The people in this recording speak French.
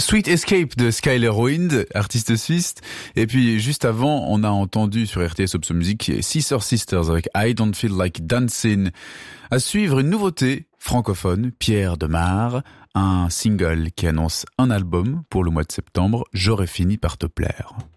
Sweet Escape de Skyler Wind, artiste suisse. Et puis juste avant, on a entendu sur RTS Opso Music Sister Sisters avec I Don't Feel Like Dancing. À suivre une nouveauté francophone, Pierre Demar, un single qui annonce un album pour le mois de septembre, J'aurais fini par te plaire.